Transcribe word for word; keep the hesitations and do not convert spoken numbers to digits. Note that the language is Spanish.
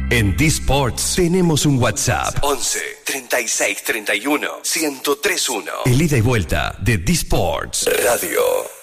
En D-Sports tenemos un WhatsApp once, treinta y seis, treinta y uno, ciento tres uno. El ida y vuelta de D-Sports Radio.